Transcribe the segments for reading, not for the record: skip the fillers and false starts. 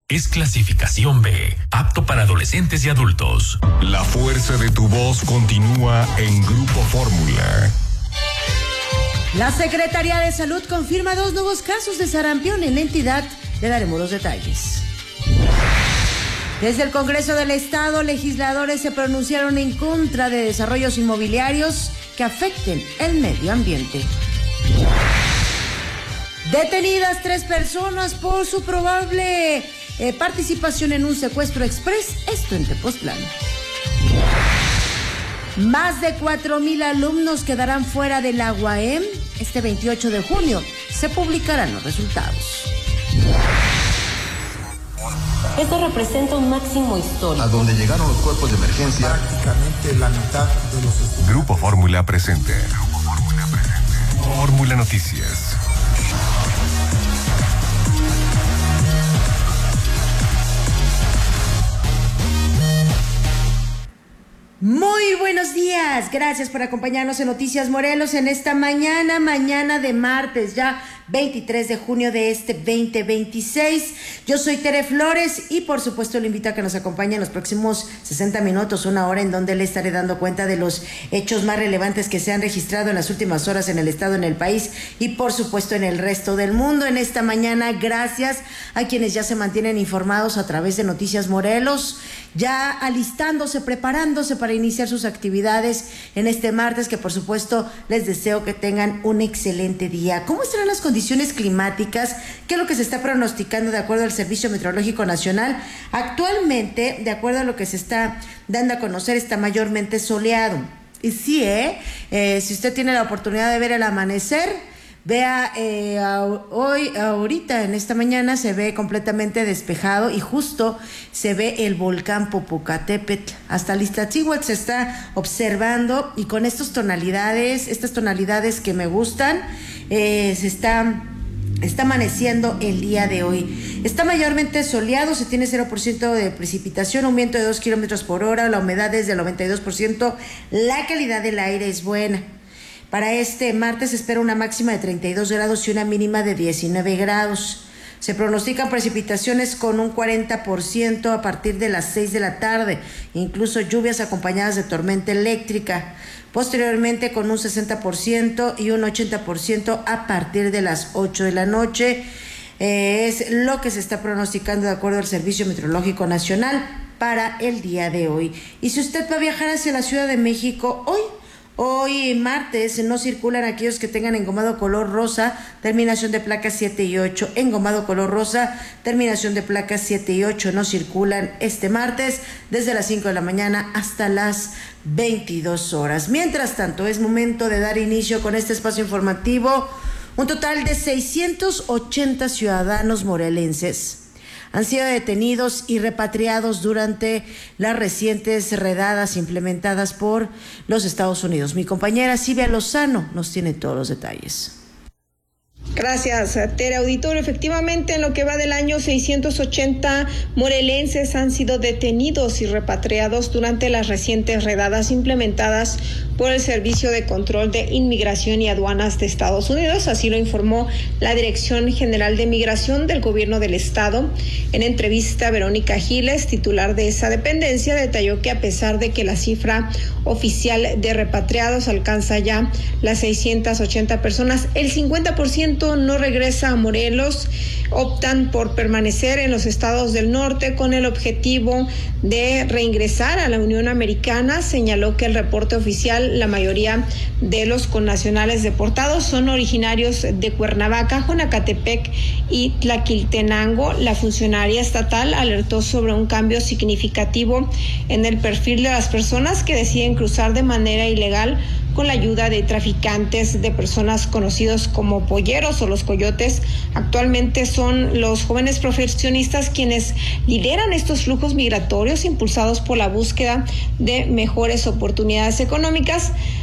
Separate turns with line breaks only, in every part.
Es clasificación B, apto para adolescentes y adultos.
La fuerza de tu voz continúa en Grupo Fórmula.
La Secretaría de Salud confirma 2 nuevos casos de sarampión en la entidad. Le daremos los detalles. Desde el Congreso del Estado, legisladores se pronunciaron en contra de desarrollos inmobiliarios que afecten el medio ambiente. Detenidas 3 personas por su probable participación en un secuestro express, esto en Tepoztlán. Más de 4,000 alumnos quedarán fuera de la UAM. Este 28 de junio se publicarán los resultados.
Esto representa un máximo histórico.
A donde llegaron los cuerpos de emergencia.
Prácticamente la mitad de los estudiantes.
Grupo Fórmula presente. Fórmula Noticias.
Muy buenos días, gracias por acompañarnos en Noticias Morelos en esta mañana de martes, ya 23 de junio de este 2026. Yo soy Tere Flores y por supuesto le invito a que nos acompañe en los próximos 60 minutos, una hora en donde le estaré dando cuenta de los hechos más relevantes que se han registrado en las últimas horas en el estado, en el país y por supuesto en el resto del mundo. En esta mañana, gracias a quienes ya se mantienen informados a través de Noticias Morelos, ya alistándose, preparándose para iniciar sus actividades en este martes, que por supuesto les deseo que tengan un excelente día. ¿Cómo estarán las condiciones climáticas? ¿Qué es lo que se está pronosticando de acuerdo al Servicio Meteorológico Nacional? Actualmente, de acuerdo a lo que se está dando a conocer, está mayormente soleado. Y sí, si usted tiene la oportunidad de ver el amanecer, vea, ahorita en esta mañana se ve completamente despejado y justo se ve el volcán Popocatépetl. Hasta Iztaccíhuatl se está observando y con estas tonalidades que me gustan, se está amaneciendo el día de hoy. Está mayormente soleado, se tiene 0% de precipitación, un viento de 2 kilómetros por hora, la humedad es del 92%, la calidad del aire es buena. Para este martes se espera una máxima de 32 grados y una mínima de 19 grados. Se pronostican precipitaciones con un 40% a partir de las 6 de la tarde, incluso lluvias acompañadas de tormenta eléctrica. Posteriormente con un 60% y un 80% a partir de las 8 de la noche. Es lo que se está pronosticando de acuerdo al Servicio Meteorológico Nacional para el día de hoy. Y si usted va a viajar hacia la Ciudad de México Hoy martes no circulan aquellos que tengan engomado color rosa, terminación de placas 7 y 8. Engomado color rosa, terminación de placas 7 y 8 no circulan este martes desde las 5 de la mañana hasta las 22 horas. Mientras tanto, es momento de dar inicio con este espacio informativo. Un total de 680 ciudadanos morelenses han sido detenidos y repatriados durante las recientes redadas implementadas por los Estados Unidos. Mi compañera Silvia Lozano nos tiene todos los detalles.
Gracias, Tere. Auditorio, efectivamente, en lo que va del año, 680 morelenses han sido detenidos y repatriados durante las recientes redadas implementadas por el Servicio de Control de Inmigración y Aduanas de Estados Unidos. Así lo informó la Dirección General de Migración del Gobierno del Estado. En entrevista, Verónica Giles, titular de esa dependencia, detalló que a pesar de que la cifra oficial de repatriados alcanza ya las 680 personas, el 50% no regresa a Morelos, optan por permanecer en los estados del norte con el objetivo de reingresar a la Unión Americana. Señaló que el reporte oficial, la mayoría de los connacionales deportados son originarios de Cuernavaca, Jonacatepec y Tlaquiltenango. La funcionaria estatal alertó sobre un cambio significativo en el perfil de las personas que deciden cruzar de manera ilegal con la ayuda de traficantes de personas conocidos como polleros o los coyotes. Actualmente son los jóvenes profesionistas quienes lideran estos flujos migratorios impulsados por la búsqueda de mejores oportunidades económicas.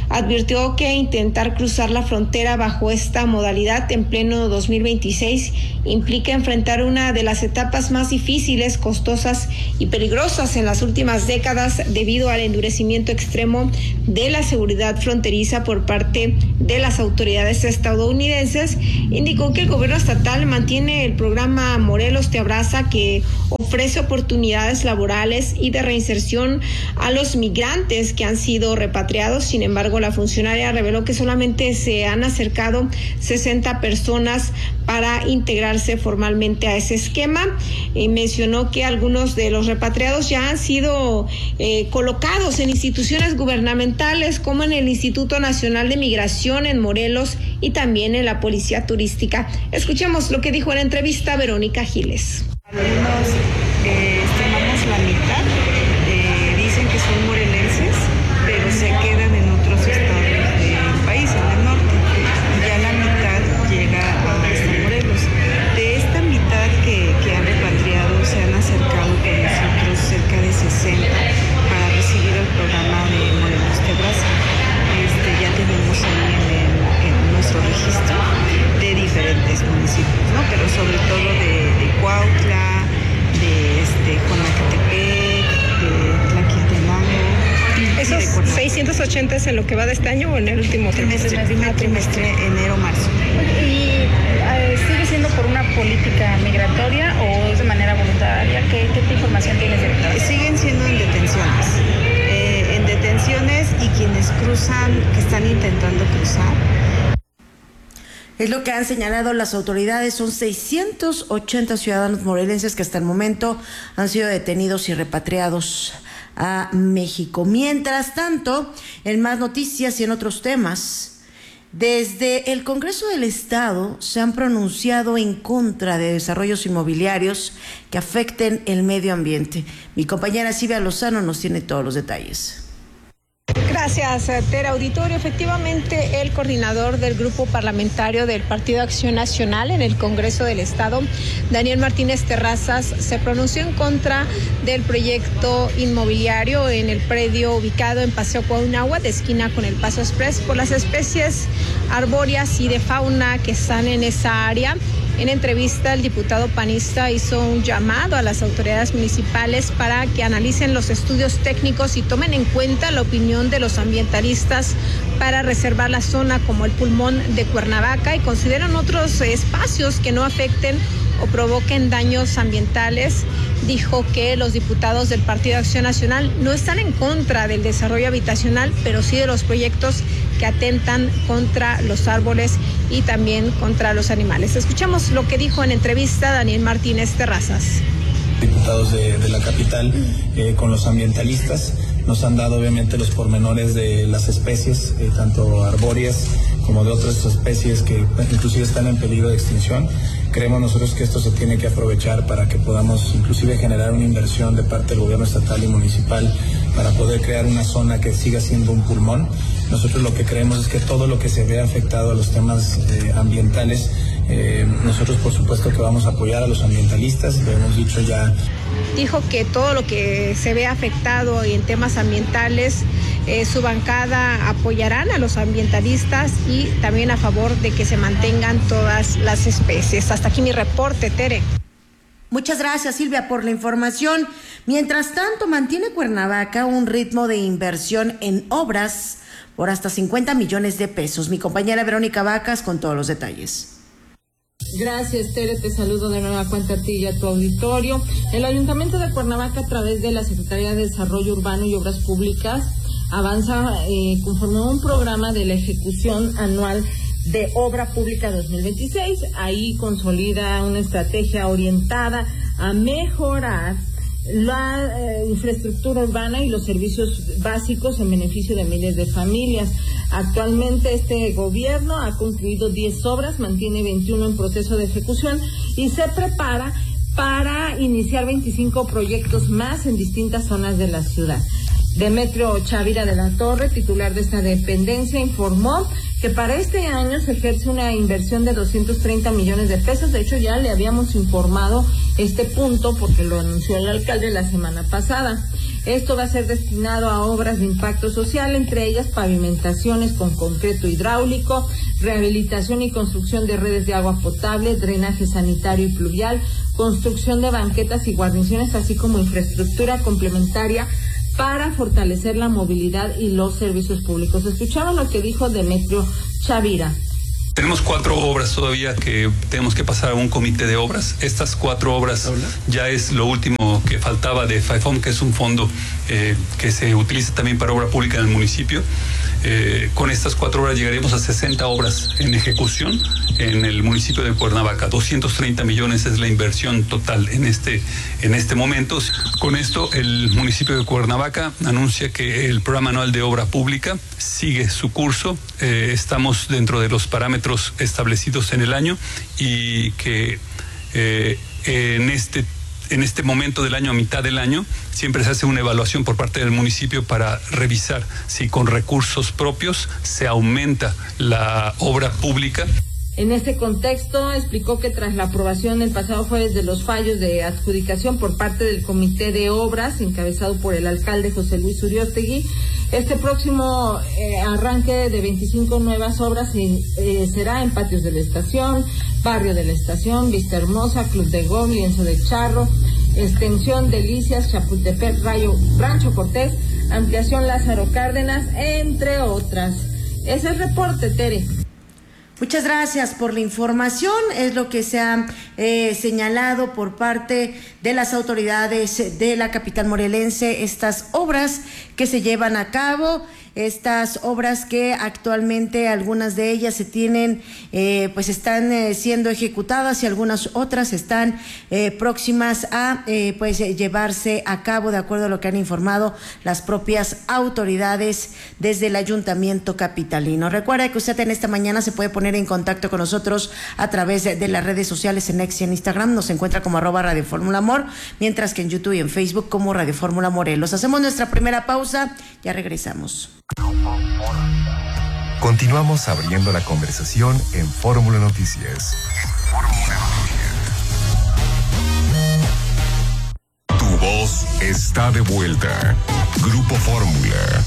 Advirtió que intentar cruzar la frontera bajo esta modalidad en pleno 2026 implica enfrentar una de las etapas más difíciles, costosas y peligrosas en las últimas décadas debido al endurecimiento extremo de la seguridad fronteriza por parte de las autoridades estadounidenses. Indicó que el gobierno estatal mantiene el programa Morelos Te Abraza, que ofrece oportunidades laborales y de reinserción a los migrantes que han sido repatriados. Sin embargo, la funcionaria reveló que solamente se han acercado 60 personas para integrarse formalmente a ese esquema, y mencionó que algunos de los repatriados ya han sido colocados en instituciones gubernamentales como en el Instituto Nacional de Migración en Morelos y también en la Policía Turística. Escuchemos lo que dijo en la entrevista Verónica Giles.
Algunos estimamos la mitad, dicen que son morelenses, pero se quedan en otros estados del país, en el norte. Ya la mitad llega hasta Morelos. De esta mitad que han repatriado, se han acercado con nosotros cerca de 60 para recibir el programa de Morelos Te Abraza. Ya tenemos ahí en nuestro registro de diferentes municipios, ¿no? Pero sobre todo de Cuautla, de Jonacatepec, de Tlaquiltenango.
¿Esos 680 es en lo que va de este año o en el último trimestre?
Primer trimestre, enero-marzo.
¿Y sigue siendo por una política migratoria o es de manera voluntaria? ¿Qué información tienes de esto?
Siguen siendo en detenciones y quienes cruzan, que están intentando cruzar.
Es lo que han señalado las autoridades. Son 680 ciudadanos morelenses que hasta el momento han sido detenidos y repatriados a México. Mientras tanto, en más noticias y en otros temas, desde el Congreso del Estado se han pronunciado en contra de desarrollos inmobiliarios que afecten el medio ambiente. Mi compañera Silvia Lozano nos tiene todos los detalles.
Gracias, Tere Auditorio. Efectivamente, el coordinador del grupo parlamentario del Partido Acción Nacional en el Congreso del Estado, Daniel Martínez Terrazas, se pronunció en contra del proyecto inmobiliario en el predio ubicado en Paseo Cuauhnáhuac, de esquina con el Paso Express, por las especies arbóreas y de fauna que están en esa área. En entrevista, el diputado panista hizo un llamado a las autoridades municipales para que analicen los estudios técnicos y tomen en cuenta la opinión de los ambientalistas para reservar la zona como el pulmón de Cuernavaca y consideren otros espacios que no afecten o provoquen daños ambientales. Dijo que los diputados del Partido Acción Nacional no están en contra del desarrollo habitacional, pero sí de los proyectos que atentan contra los árboles y también contra los animales. Escuchamos lo que dijo en entrevista Daniel Martínez Terrazas.
Diputados de la capital con los ambientalistas nos han dado obviamente los pormenores de las especies, tanto arbóreas como de otras especies que inclusive están en peligro de extinción. Creemos nosotros que esto se tiene que aprovechar para que podamos inclusive generar una inversión de parte del gobierno estatal y municipal para poder crear una zona que siga siendo un pulmón. Nosotros lo que creemos es que todo lo que se vea afectado a los temas ambientales, nosotros por supuesto que vamos a apoyar a los ambientalistas, lo hemos dicho ya.
Dijo que todo lo que se ve afectado en temas ambientales, su bancada apoyarán a los ambientalistas y también a favor de que se mantengan todas las especies. Hasta aquí mi reporte, Tere.
Muchas gracias, Silvia, por la información. Mientras tanto, mantiene Cuernavaca un ritmo de inversión en obras por hasta 50 millones de pesos. Mi compañera Verónica Vacas con todos los detalles.
Gracias, Tere, te saludo de nueva cuenta a ti y a tu auditorio. El Ayuntamiento de Cuernavaca, a través de la Secretaría de Desarrollo Urbano y Obras Públicas, avanza conforme a un programa de la ejecución anual de Obra Pública 2026. Ahí consolida una estrategia orientada a mejorar la infraestructura urbana y los servicios básicos en beneficio de miles de familias. Actualmente este gobierno ha concluido 10 obras, mantiene 21 en proceso de ejecución y se prepara para iniciar 25 proyectos más en distintas zonas de la ciudad. Demetrio Chavira de la Torre, titular de esta dependencia, informó que para este año se ejerce una inversión de 230 millones de pesos. De hecho, ya le habíamos informado este punto porque lo anunció el alcalde la semana pasada. Esto va a ser destinado a obras de impacto social, entre ellas pavimentaciones con concreto hidráulico, rehabilitación y construcción de redes de agua potable, drenaje sanitario y pluvial, construcción de banquetas y guarniciones, así como infraestructura complementaria para fortalecer la movilidad y los servicios públicos. Escucharon lo que dijo Demetrio Chavira.
Tenemos 4 obras todavía que tenemos que pasar a un comité de obras. Estas 4 obras ya es lo último que faltaba de FAEFOM, que es un fondo que se utiliza también para obra pública en el municipio. Con estas 4 obras llegaremos a 60 obras en ejecución en el municipio de Cuernavaca. 230 millones es la inversión total en este momento. Con esto, el municipio de Cuernavaca anuncia que el programa anual de obra pública sigue su curso. Estamos dentro de los parámetros establecidos en el año y que en este momento del año, a mitad del año, siempre se hace una evaluación por parte del municipio para revisar si con recursos propios se aumenta la obra pública.
En este contexto, explicó que tras la aprobación el pasado jueves de los fallos de adjudicación por parte del Comité de Obras, encabezado por el alcalde José Luis Uriostegui, este próximo arranque de 25 nuevas obras será en Patios de la Estación, Barrio de la Estación, Vista Hermosa, Club de Golf, Lienzo de Charro, Extensión Delicias, Chapultepec, Rancho Cortés, Ampliación Lázaro Cárdenas, entre otras. Ese es el reporte, Tere.
Muchas gracias por la información. Es lo que se ha señalado por parte de las autoridades de la capital morelense, estas obras que se llevan a cabo, estas obras que actualmente algunas de ellas se tienen, pues están siendo ejecutadas y algunas otras están próximas a pues llevarse a cabo, de acuerdo a lo que han informado las propias autoridades desde el ayuntamiento capitalino. Recuerda que usted en esta mañana se puede poner en contacto con nosotros a través de las redes sociales en X y en Instagram. Nos encuentra como @Radio Fórmula Amor, mientras que en YouTube y en Facebook como Radio Fórmula Morelos. Hacemos nuestra primera pausa, ya regresamos.
Continuamos abriendo la conversación en Fórmula Noticias. Tu voz está de vuelta. Grupo Fórmula.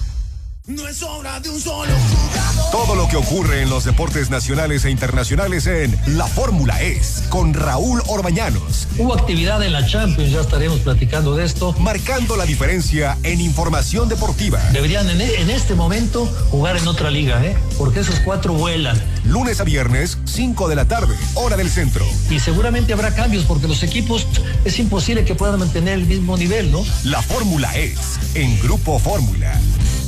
No es obra de un solo jugador.
Todo lo que ocurre en los deportes nacionales e internacionales en La Fórmula es con Raúl Orbañanos.
Hubo actividad en la Champions, ya estaremos platicando de esto.
Marcando la diferencia en información deportiva.
Deberían en este momento jugar en otra liga, porque esos 4 vuelan.
Lunes a viernes, 5 de la tarde, hora del centro.
Y seguramente habrá cambios porque los equipos es imposible que puedan mantener el mismo nivel, ¿no?
La Fórmula es en Grupo Fórmula.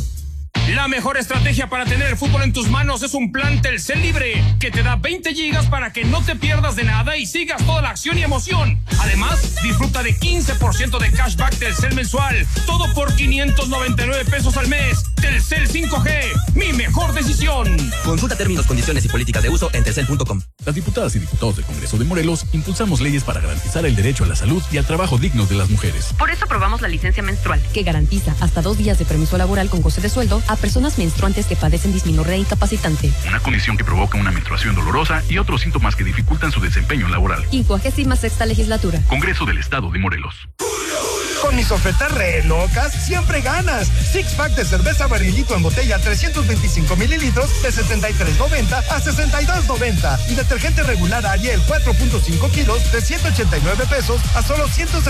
La mejor estrategia para tener el fútbol en tus manos es un plan Telcel Libre, que te da 20 gigas para que no te pierdas de nada y sigas toda la acción y emoción. Además, disfruta de 15% de cashback Telcel mensual, todo por 599 pesos al mes. Telcel 5G, mi mejor decisión.
Consulta términos, condiciones y políticas de uso en telcel.com.
Las diputadas y diputados del Congreso de Morelos impulsamos leyes para garantizar el derecho a la salud y al trabajo digno de las mujeres.
Por eso aprobamos la licencia menstrual, que garantiza hasta 2 días de permiso laboral con goce de sueldo a personas menstruantes que padecen dismenorrea incapacitante.
Una condición que provoca una menstruación dolorosa y otros síntomas que dificultan su desempeño laboral.
56ª legislatura.
Congreso del Estado de Morelos.
Con mis ofertas re locas, siempre ganas. Six pack de cerveza Barrilito en botella 325 mililitros de 73.90 a 62.90. Y detergente regular Ariel 4.5 kilos de 189 pesos a solo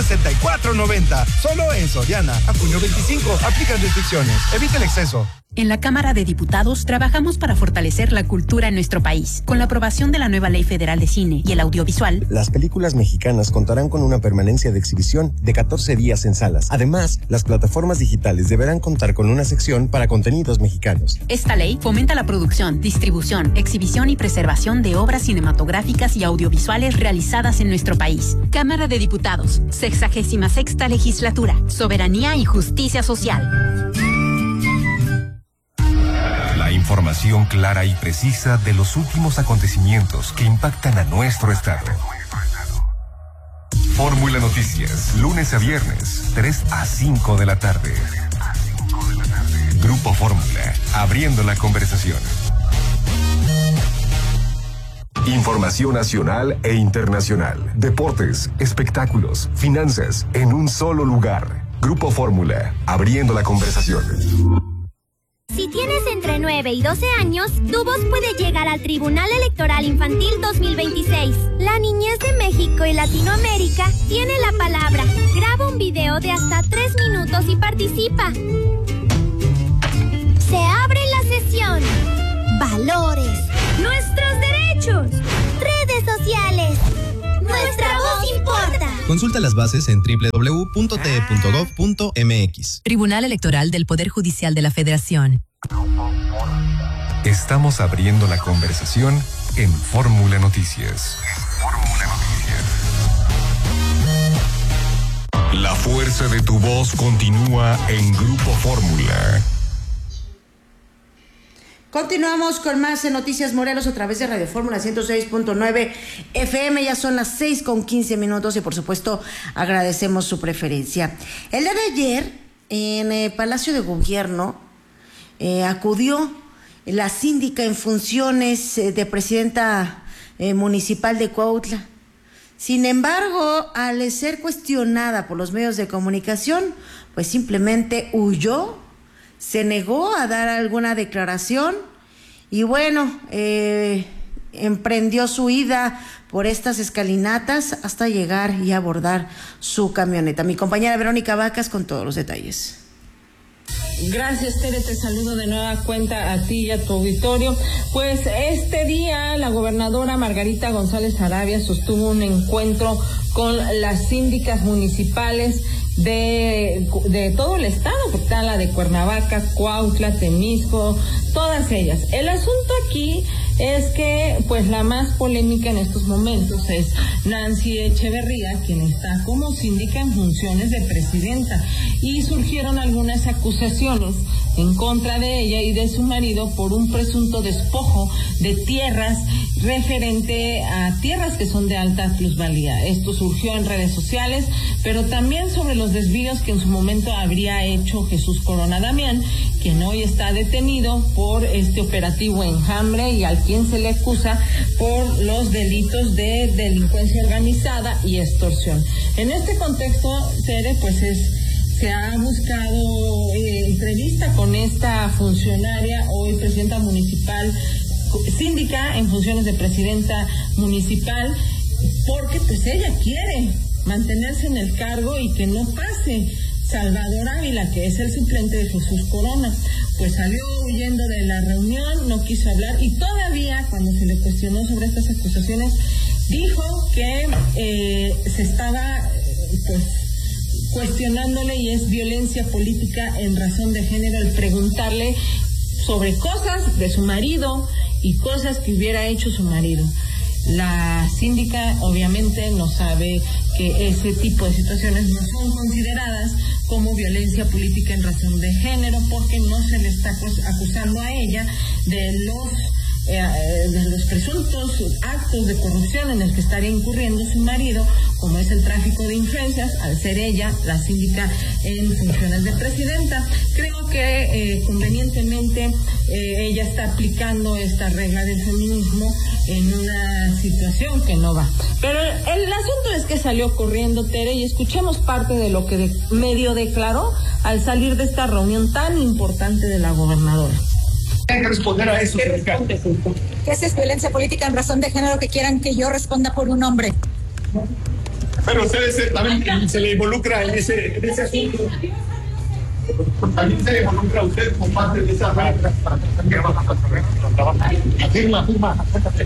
164.90. Solo en Soriana. A junio 25. Aplican restricciones. Evita el exceso.
En la Cámara de Diputados trabajamos para fortalecer la cultura en nuestro país. Con la aprobación de la nueva Ley Federal de Cine y el Audiovisual,
las películas mexicanas contarán con una permanencia de exhibición de 14 días en salas. Además, las plataformas digitales deberán contar con una sección para contenidos mexicanos.
Esta ley fomenta la producción, distribución, exhibición y preservación de obras cinematográficas y audiovisuales realizadas en nuestro país. Cámara de Diputados, 66ª Legislatura, Soberanía y Justicia Social.
Información clara y precisa de los últimos acontecimientos que impactan a nuestro estado. Fórmula Noticias, lunes a viernes, 3 a 5 de la tarde. Grupo Fórmula, abriendo la conversación. Información nacional e internacional, deportes, espectáculos, finanzas, en un solo lugar. Grupo Fórmula, abriendo la conversación.
Si tienes entre 9 y 12 años, tu voz puede llegar al Tribunal Electoral Infantil 2026. La niñez de México y Latinoamérica tiene la palabra. Graba un video de hasta 3 minutos y participa. Se abre la sesión. Valores. Nuestros derechos. Redes sociales. Nuestra voz importa.
Consulta las bases en www.te.gov.mx.
Tribunal Electoral del Poder Judicial de la Federación.
Estamos abriendo la conversación en Fórmula Noticias. La fuerza de tu voz continúa en Grupo Fórmula.
Continuamos con más en Noticias Morelos a través de Radio Fórmula 106.9 FM. Ya son las 6:15 y por supuesto agradecemos su preferencia. El día de ayer en el Palacio de Gobierno acudió la síndica en funciones de presidenta municipal de Cuautla. Sin embargo, al ser cuestionada por los medios de comunicación, pues simplemente huyó. Se negó a dar alguna declaración y bueno, emprendió su ida por estas escalinatas hasta llegar y abordar su camioneta. Mi compañera Verónica Vacas con todos los detalles.
Gracias, Tere, te saludo de nueva cuenta a ti y a tu auditorio. Pues este día la gobernadora Margarita González Arabia sostuvo un encuentro con las síndicas municipales de todo el estado, porque está la de Cuernavaca, Cuautla, Temisco, todas ellas. El asunto aquí es que pues la más polémica en estos momentos es Nancy Echeverría, quien está como síndica en funciones de presidenta, y surgieron algunas acusaciones en contra de ella y de su marido por un presunto despojo de tierras referente a tierras que son de alta plusvalía. Esto surgió en redes sociales, pero también sobre los desvíos que en su momento habría hecho Jesús Corona Damián, quien hoy está detenido por este operativo Enjambre y al quien se le acusa por los delitos de delincuencia organizada y extorsión. En este contexto, Tere, pues se ha buscado entrevista con esta funcionaria, hoy presidenta municipal, síndica en funciones de presidenta municipal, porque pues ella quiere mantenerse en el cargo y que no pase. Salvador Ávila, que es el suplente de Jesús Corona, pues salió huyendo de la reunión, no quiso hablar y todavía cuando se le cuestionó sobre estas acusaciones dijo que se estaba pues cuestionándole y es violencia política en razón de género el preguntarle sobre cosas de su marido y cosas que hubiera hecho su marido. La síndica obviamente no sabe que ese tipo de situaciones no son consideradas como violencia política en razón de género porque no se le está acusando a ella de los presuntos actos de corrupción en el que estaría incurriendo su marido, como es el tráfico de influencias, al ser ella la síndica en funciones de presidenta. Creo que convenientemente ella está aplicando esta regla del feminismo en una situación que no va. Pero el asunto es que salió corriendo, Tere, y escuchemos parte de lo que medio declaró al salir de esta reunión tan importante de la gobernadora.
Hay que responder a eso.
¿Qué es violencia política en razón de género que quieran que yo responda por un hombre?
Pero ustedes también se le involucra en ese asunto. También se le involucra a usted como parte de esa regla. Afirma.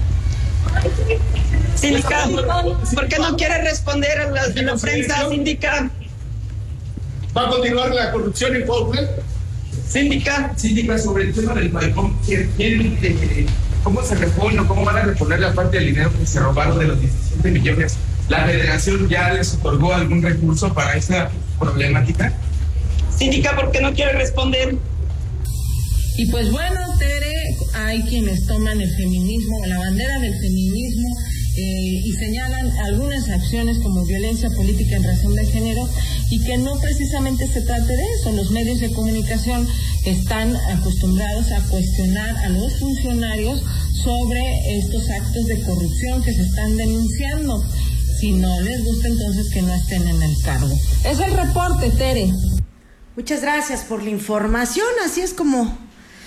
Síndica, ¿por qué no quiere responder a la prensa, síndica?
¿Va a continuar la corrupción en Cuautla? Síndica, sobre el tema del balcón, ¿cómo se repone o cómo van a reponer la parte del dinero que se robaron de los 17 millones? ¿La federación ya les otorgó algún recurso para esa problemática? Síndica, ¿por qué no quiere responder?
Y pues bueno, Tere, hay quienes toman el feminismo, la bandera del feminismo y señalan algunas acciones como violencia política en razón de género y que no precisamente se trate de eso. Los medios de comunicación están acostumbrados a cuestionar a los funcionarios sobre estos actos de corrupción que se están denunciando. Si no les gusta, entonces que no estén en el cargo. Es el reporte, Tere.
Muchas gracias por la información. Así es como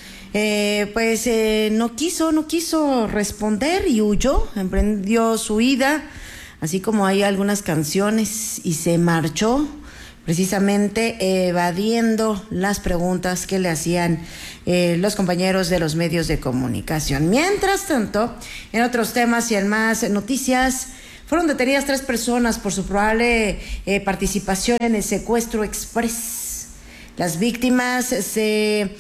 no quiso responder y huyó, emprendió su huida, así como hay algunas canciones, y se marchó precisamente evadiendo las preguntas que le hacían los compañeros de los medios de comunicación. Mientras tanto, en otros temas y en más noticias, fueron detenidas 3 personas por su probable participación en el secuestro express. Las víctimas se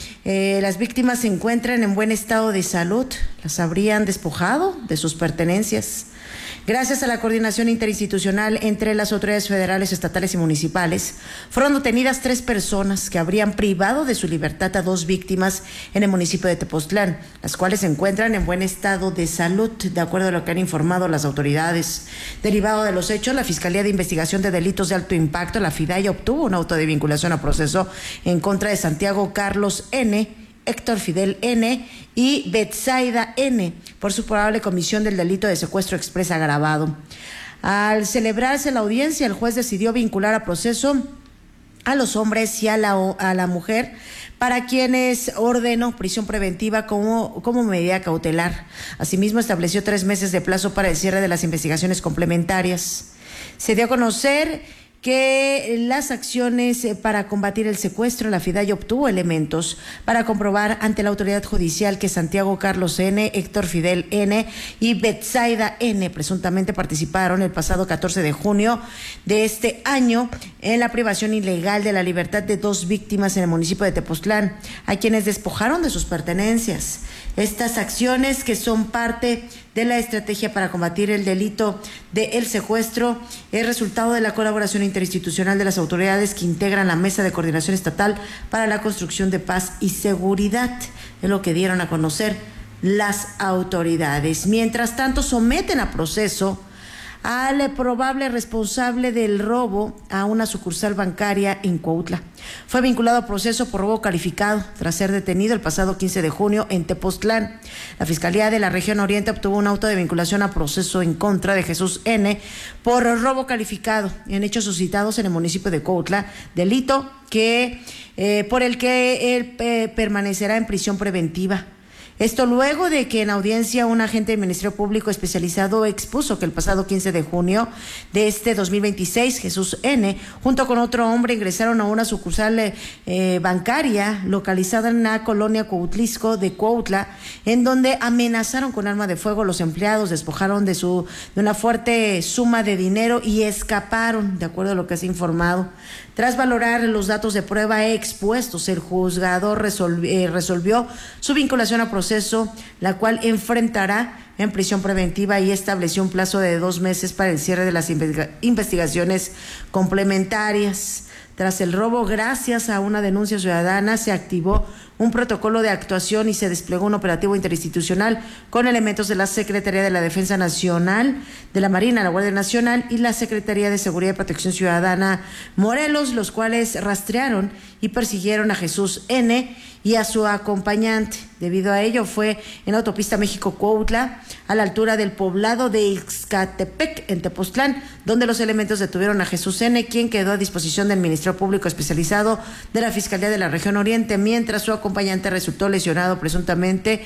encuentran en buen estado de salud. Las habrían despojado de sus pertenencias. Gracias a la coordinación interinstitucional entre las autoridades federales, estatales y municipales, fueron detenidas 3 personas que habrían privado de su libertad a 2 víctimas en el municipio de Tepoztlán, las cuales se encuentran en buen estado de salud, de acuerdo a lo que han informado las autoridades. Derivado de los hechos, la Fiscalía de Investigación de Delitos de Alto Impacto, la FIDAI, obtuvo un auto de vinculación a proceso en contra de Santiago Carlos N., Héctor Fidel N. y Betsaida N. por su probable comisión del delito de secuestro exprés agravado. Al celebrarse la audiencia, el juez decidió vincular a proceso a los hombres y a la mujer, para quienes ordenó prisión preventiva como medida cautelar. Asimismo, estableció 3 meses de plazo para el cierre de las investigaciones complementarias. Se dio a conocer que las acciones para combatir el secuestro, la FIDAI obtuvo elementos para comprobar ante la autoridad judicial que Santiago Carlos N., Héctor Fidel N. y Betsaida N. presuntamente participaron el pasado 14 de junio de este año en la privación ilegal de la libertad de 2 víctimas en el municipio de Tepoztlán, a quienes despojaron de sus pertenencias. Estas acciones, que son parte de la estrategia para combatir el delito del secuestro, es resultado de la colaboración interinstitucional de las autoridades que integran la Mesa de Coordinación Estatal para la Construcción de Paz y Seguridad, es lo que dieron a conocer las autoridades. Mientras tanto, someten a proceso al probable responsable del robo a una sucursal bancaria en Cuautla. Fue vinculado a proceso por robo calificado tras ser detenido el pasado 15 de junio en Tepoztlán. La Fiscalía de la Región Oriente obtuvo un auto de vinculación a proceso en contra de Jesús N. por robo calificado en hechos suscitados en el municipio de Cuautla, delito por el que él permanecerá en prisión preventiva. Esto luego de que en audiencia un agente del Ministerio Público especializado expuso que el pasado 15 de junio de este 2026, Jesús N., junto con otro hombre, ingresaron a una sucursal bancaria localizada en la colonia Cuautlisco de Cuautla, en donde amenazaron con arma de fuego a los empleados, despojaron de una fuerte suma de dinero y escaparon, de acuerdo a lo que se ha informado. Tras valorar los datos de prueba expuestos, el juzgador resolvió su vinculación a proceso, la cual enfrentará en prisión preventiva, y estableció un plazo de 2 meses para el cierre de las investigaciones complementarias. Tras el robo, gracias a una denuncia ciudadana, se activó un protocolo de actuación y se desplegó un operativo interinstitucional con elementos de la Secretaría de la Defensa Nacional, de la Marina, la Guardia Nacional y la Secretaría de Seguridad y Protección Ciudadana Morelos, los cuales rastrearon y persiguieron a Jesús N. y a su acompañante. Debido a ello, fue en la autopista México-Cuautla, a la altura del poblado de Ixcatepec, en Tepoztlán, donde los elementos detuvieron a Jesús N., quien quedó a disposición del Ministerio Público Especializado de la Fiscalía de la Región Oriente, mientras su acompañante resultó lesionado presuntamente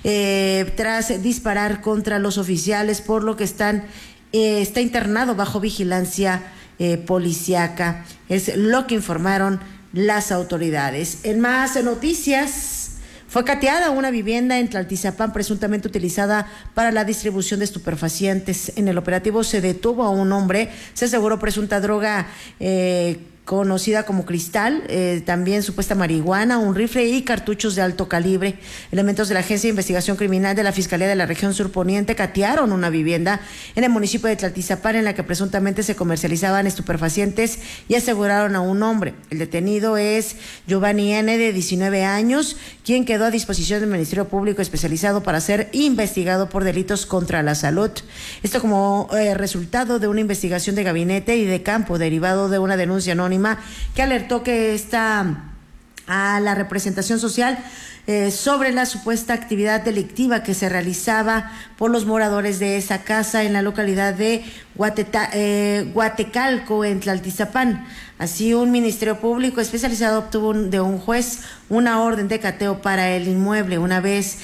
tras disparar contra los oficiales, por lo que está internado bajo vigilancia policíaca. Es lo que informaron las autoridades. En más noticias, fue cateada una vivienda en Tlaltizapán presuntamente utilizada para la distribución de estupefacientes. En el operativo se detuvo a un hombre, se aseguró presunta droga conocida como Cristal, también supuesta marihuana, un rifle y cartuchos de alto calibre. Elementos de la Agencia de Investigación Criminal de la Fiscalía de la Región Sur Poniente catearon una vivienda en el municipio de Tlaltizapán en la que presuntamente se comercializaban estupefacientes y aseguraron a un hombre. El detenido es Giovanni N., de 19 años, quien quedó a disposición del Ministerio Público especializado para ser investigado por delitos contra la salud. Esto como resultado de una investigación de gabinete y de campo derivado de una denuncia anónima que alertó que a la representación social sobre la supuesta actividad delictiva que se realizaba por los moradores de esa casa en la localidad de Huatecalco, en Tlaltizapán. Así, un Ministerio Público especializado obtuvo de un juez una orden de cateo para el inmueble. Una vez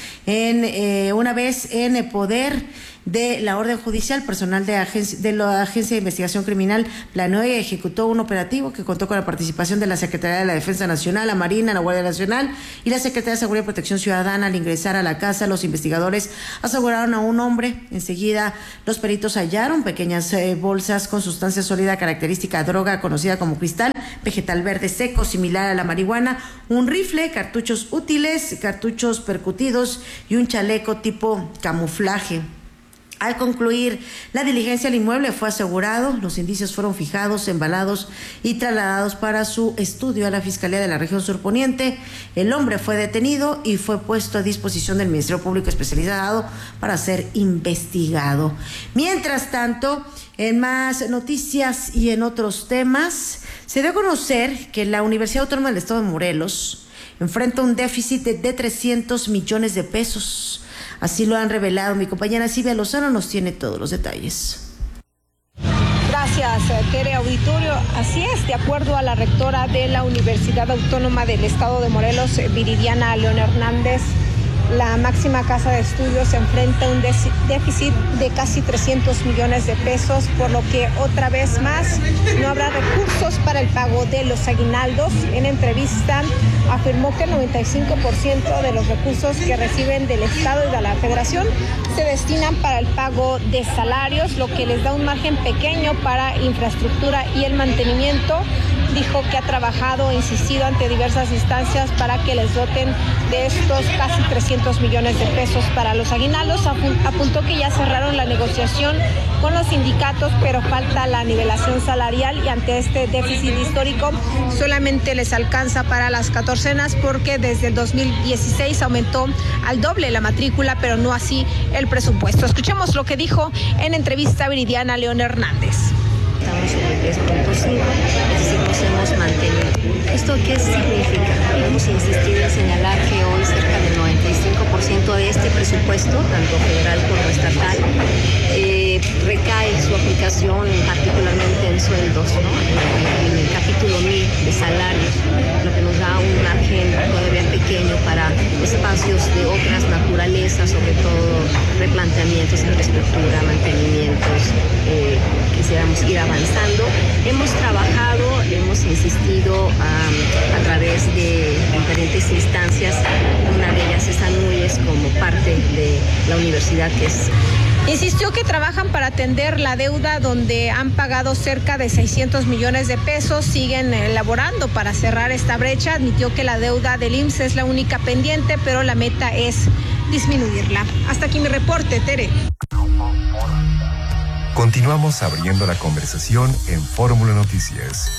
en poder de la orden judicial, personal de la Agencia de Investigación Criminal planeó y ejecutó un operativo que contó con la participación de la Secretaría de la Defensa Nacional, la Marina, la Guardia Nacional y la Secretaría de Seguridad y Protección Ciudadana. Al ingresar a la casa, los investigadores aseguraron a un hombre. Enseguida, los peritos hallaron pequeñas bolsas con sustancia sólida característica droga conocida como cristal, vegetal verde seco similar a la marihuana, un rifle, cartuchos útiles, cartuchos percutidos y un chaleco tipo camuflaje. Al concluir la diligencia, el inmueble fue asegurado, los indicios fueron fijados, embalados y trasladados para su estudio a la Fiscalía de la Región Sur Poniente. El hombre fue detenido y fue puesto a disposición del Ministerio Público especializado para ser investigado. Mientras tanto, en más noticias y en otros temas, se dio a conocer que la Universidad Autónoma del Estado de Morelos enfrenta un déficit de 300 millones de pesos. Así lo han revelado. Mi compañera Silvia Lozano nos tiene todos los detalles.
Gracias, Tere Auditorio. Así es, de acuerdo a la rectora de la Universidad Autónoma del Estado de Morelos, Viridiana León Hernández, la máxima casa de estudios se enfrenta a un déficit de casi 300 millones de pesos, por lo que otra vez más no habrá recursos para el pago de los aguinaldos. En entrevista afirmó que el 95% de los recursos que reciben del Estado y de la Federación se destinan para el pago de salarios, lo que les da un margen pequeño para infraestructura y el mantenimiento. Dijo que ha trabajado e insistido ante diversas instancias para que les doten de estos casi 300 millones de pesos para los aguinaldos. Apuntó que ya cerraron la negociación con los sindicatos, pero falta la nivelación salarial y ante este déficit histórico solamente les alcanza para las 14cenas, porque desde el 2016 aumentó al doble la matrícula, pero no así el presupuesto. Escuchemos lo que dijo en entrevista a Viridiana León Hernández.
Estamos sobre 3.5, es decir, nos hemos mantenido. ¿Esto qué significa? Hemos insistido en señalar que hoy cerca del 95% de este presupuesto, tanto federal como estatal, recae su aplicación particularmente en sueldos, ¿no? En el capítulo 1000 de salarios, lo que nos da un margen todavía pequeño para espacios de otras naturalezas, sobre todo replanteamientos, infraestructura, mantenimientos, quisiéramos ir avanzando. Hemos trabajado, hemos insistido a través de diferentes instancias, una de ellas es ANUYES como parte de la universidad que es.
Insistió que trabajan para atender la deuda donde han pagado cerca de 600 millones de pesos, siguen elaborando para cerrar esta brecha. Admitió que la deuda del IMSS es la única pendiente, pero la meta es disminuirla. Hasta aquí mi reporte, Tere.
Continuamos abriendo la conversación en Fórmula Noticias.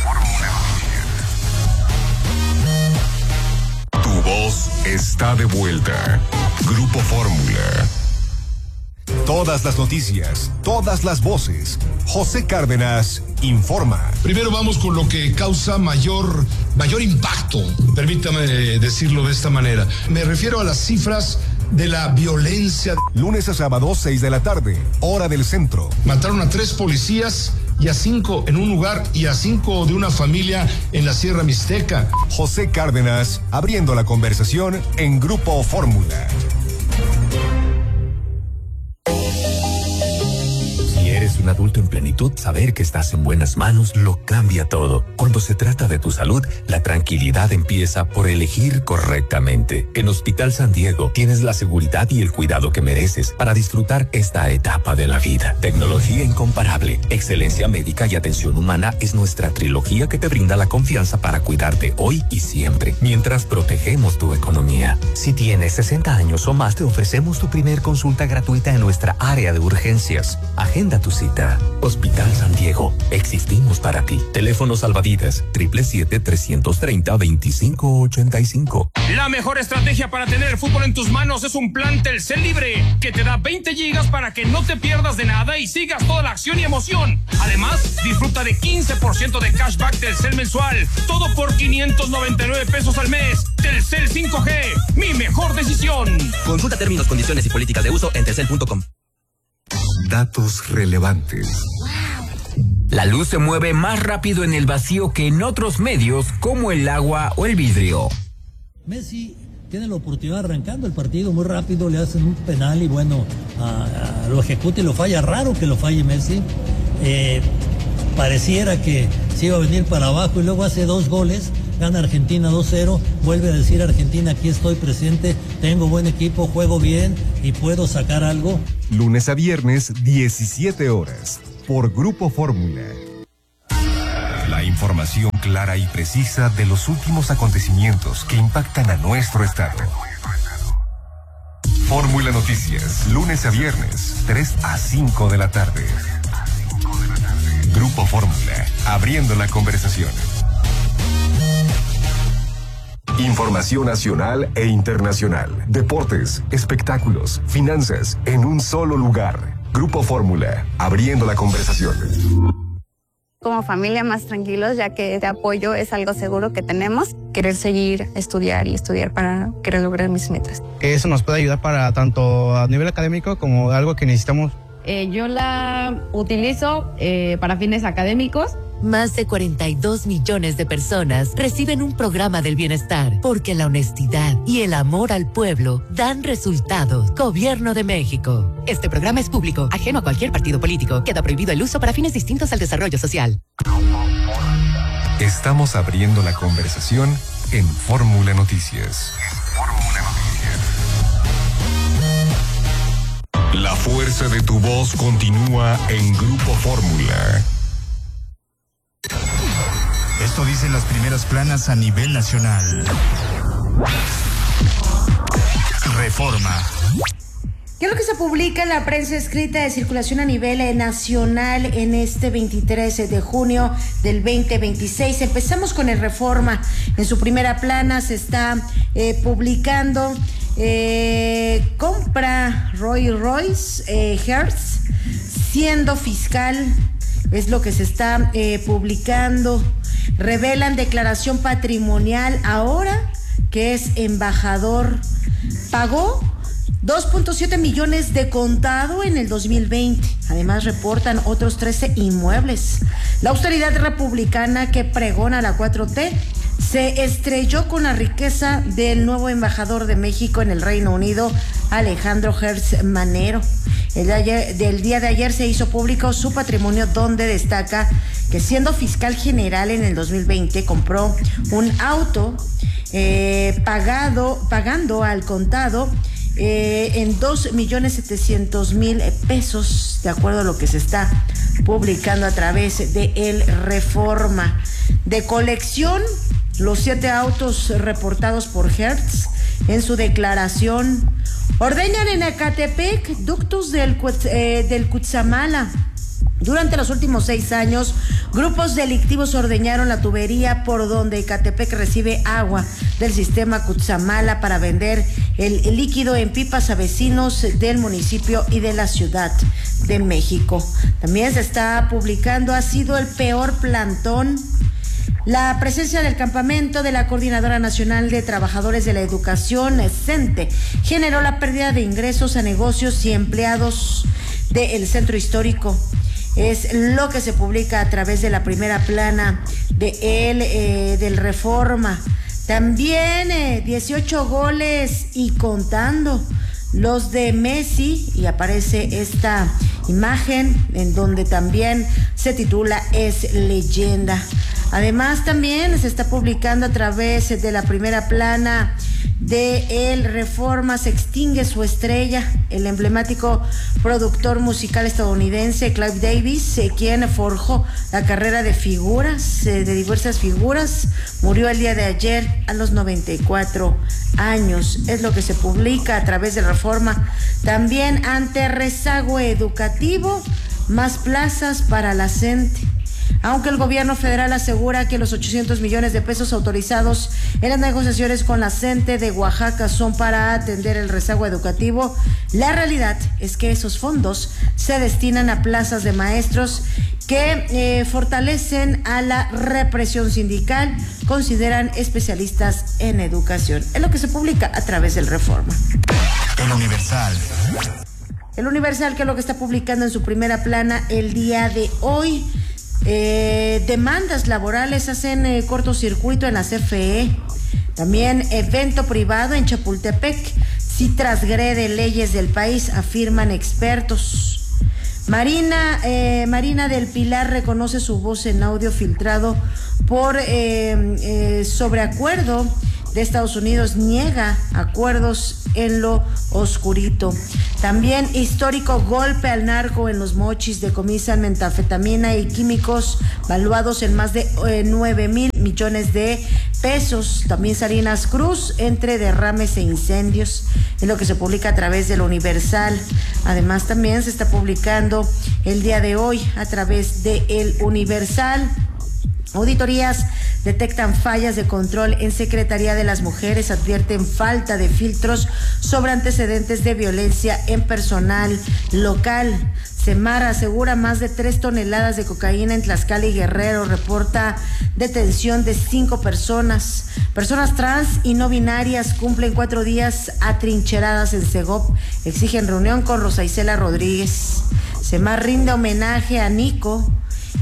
Tu voz está de vuelta. Grupo Fórmula. Todas las noticias, todas las voces. José Cárdenas informa.
Primero vamos con lo que causa mayor impacto, permítame decirlo de esta manera. Me refiero a las cifras de la violencia.
Lunes a sábado, 6 de la tarde, hora del centro.
Mataron a 3 policías y a 5 en un lugar y a 5 de una familia en la Sierra Mixteca.
José Cárdenas abriendo la conversación en Grupo Fórmula.
Si eres un adulto en plenitud, saber que estás en buenas manos lo cambia todo. Cuando se trata de tu salud, la tranquilidad empieza por elegir correctamente. En Hospital San Diego tienes la seguridad y el cuidado que mereces para disfrutar esta etapa de la vida. Tecnología incomparable, excelencia médica y atención humana es nuestra trilogía que te brinda la confianza para cuidarte hoy y siempre, mientras protegemos tu economía. Si tienes 60 años o más, te ofrecemos tu primer consulta gratuita en nuestra área de urgencias. Agenda tu cita. Hospital San Diego. Existimos para ti. Teléfono salvavidas 777-330-2585.
La mejor estrategia para tener el fútbol en tus manos es un plan Telcel Libre que te da 20 gigas para que no te pierdas de nada y sigas toda la acción y emoción. Además, disfruta de 15% de cashback Telcel mensual. Todo por 599 pesos al mes. Telcel 5G, mi mejor decisión.
Consulta términos, condiciones y políticas de uso en telcel.com.
Datos relevantes.
La luz se mueve más rápido en el vacío que en otros medios como el agua o el vidrio.
Messi tiene la oportunidad arrancando el partido muy rápido, le hacen un penal y bueno, lo ejecuta y lo falla. Raro que lo falle Messi. Pareciera que se iba a venir para abajo y luego hace 2 goles, gana Argentina 2-0, vuelve a decir Argentina, aquí estoy presente, tengo buen equipo, juego bien y puedo sacar algo.
Lunes a viernes, 17 horas, por Grupo Fórmula. La información clara y precisa de los últimos acontecimientos que impactan a nuestro estado. Fórmula Noticias, lunes a viernes, 3 a 5 de la tarde. Grupo Fórmula, abriendo la conversación. Información nacional e internacional, deportes, espectáculos, finanzas, en un solo lugar. Grupo Fórmula, abriendo la conversación.
Como familia más tranquilos, ya que este apoyo es algo seguro que tenemos. Querer seguir, estudiar para querer lograr mis metas.
Eso nos puede ayudar para tanto a nivel académico como algo que necesitamos.
Yo la utilizo para fines académicos.
Más de 42 millones de personas reciben un programa del bienestar porque la honestidad y el amor al pueblo dan resultados. Gobierno de México. Este programa es público, ajeno a cualquier partido político. Queda prohibido el uso para fines distintos al desarrollo social.
Estamos abriendo la conversación en Fórmula Noticias. La fuerza de tu voz continúa en Grupo Fórmula.
Esto dicen las primeras planas a nivel nacional. Reforma.
¿Qué es lo que se publica en la prensa escrita de circulación a nivel nacional en este 23 de junio del 2026? Empezamos con el Reforma. En su primera plana se está publicando compra Rolls Royce Hertz siendo fiscal. Es lo que se está publicando. Revelan declaración patrimonial ahora que es embajador. Pagó 2.7 millones de contado en el 2020. Además reportan otros 13 inmuebles. La austeridad republicana que pregona la 4T se estrelló con la riqueza del nuevo embajador de México en el Reino Unido, Alejandro Hertz Manero. Del día de ayer se hizo público su patrimonio, donde destaca que siendo fiscal general en el 2020 compró un auto pagando al contado en 2.700.000 pesos, de acuerdo a lo que se está publicando a través de El Reforma. De colección, los 7 autos reportados por Hertz en su declaración. Ordeñan en Ecatepec ductos del Cutzamala. Durante los últimos 6 años, grupos delictivos ordeñaron la tubería por donde Ecatepec recibe agua del sistema Cutzamala para vender el líquido en pipas a vecinos del municipio y de la Ciudad de México. También se está publicando, ha sido el peor plantón. La presencia del campamento de la Coordinadora Nacional de Trabajadores de la Educación, CENTE, generó la pérdida de ingresos a negocios y empleados del centro histórico. Es lo que se publica a través de la primera plana del Reforma. También 18 goles y contando los de Messi, y aparece esta imagen en donde también se titula Es leyenda. Además también se está publicando a través de la primera plana de El Reforma, se extingue su estrella. El emblemático productor musical estadounidense Clive Davis, quien forjó la carrera de figuras, de diversas figuras, murió el día de ayer a los 94 años. Es lo que se publica a través de Reforma. También ante rezago educativo, más plazas para la CENTE. Aunque el gobierno federal asegura que los 800 millones de pesos autorizados en las negociaciones con la CENTE de Oaxaca son para atender el rezago educativo, la realidad es que esos fondos se destinan a plazas de maestros que fortalecen a la represión sindical, consideran especialistas en educación. Es lo que se publica a través del Reforma.
El Universal.
El Universal, que es lo que está publicando en su primera plana el día de hoy. Demandas laborales hacen cortocircuito en la CFE. También evento privado en Chapultepec sí transgrede leyes del país, afirman expertos. Marina del Pilar reconoce su voz en audio filtrado por sobreacuerdo de Estados Unidos, niega acuerdos en lo oscurito. También histórico golpe al narco en Los Mochis, decomisan metanfetamina y químicos valuados en más de 9,000 millones de pesos. También Salinas Cruz, entre derrames e incendios, es lo que se publica a través del Universal. Además también se está publicando el día de hoy a través de El Universal. Auditorías detectan fallas de control en Secretaría de las Mujeres, advierten falta de filtros sobre antecedentes de violencia en personal local. Semar asegura más de 3 toneladas de cocaína en Tlaxcala y Guerrero, reporta detención de 5 personas. Personas trans y no binarias cumplen 4 días atrincheradas en Segop, exigen reunión con Rosa Isela Rodríguez. Semar rinde homenaje a Nico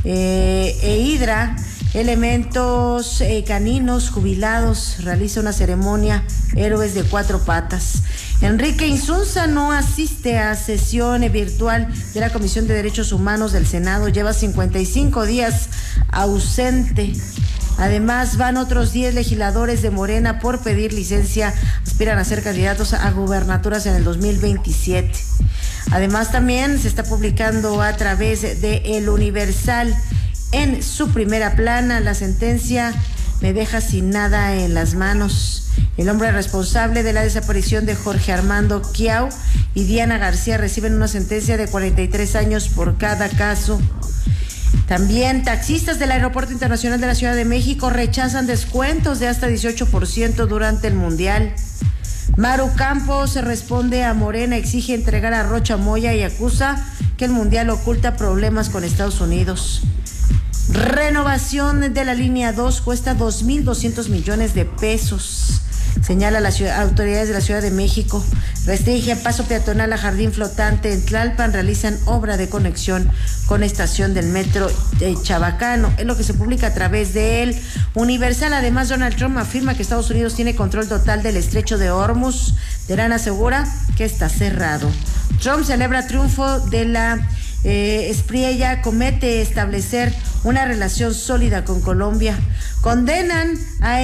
e Hidra. Elementos caninos jubilados, realiza una ceremonia Héroes de 4 patas. Enrique Insunza no asiste a sesión virtual de la Comisión de Derechos Humanos del Senado, lleva 55 días ausente. Además, van otros 10 legisladores de Morena por pedir licencia, aspiran a ser candidatos a gubernaturas en el 2027. Además, también se está publicando a través de El Universal. En su primera plana, la sentencia me deja sin nada en las manos. El hombre responsable de la desaparición de Jorge Armando Quiau y Diana García reciben una sentencia de 43 años por cada caso. También taxistas del Aeropuerto Internacional de la Ciudad de México rechazan descuentos de hasta 18% durante el Mundial. Maru Campos se responde a Morena, exige entregar a Rocha Moya y acusa que el Mundial oculta problemas con Estados Unidos. Renovación de la línea 2 cuesta 2,200 millones de pesos, señala las autoridades de la Ciudad de México. Restringe paso peatonal a jardín flotante en Tlalpan, realizan obra de conexión con estación del metro de Chabacano. Es lo que se publica a través de El Universal. Además, Donald Trump afirma que Estados Unidos tiene control total del estrecho de Hormuz. Terán asegura que está cerrado. Trump celebra triunfo de la Espriella, comete establecer una relación sólida con Colombia. Condenan a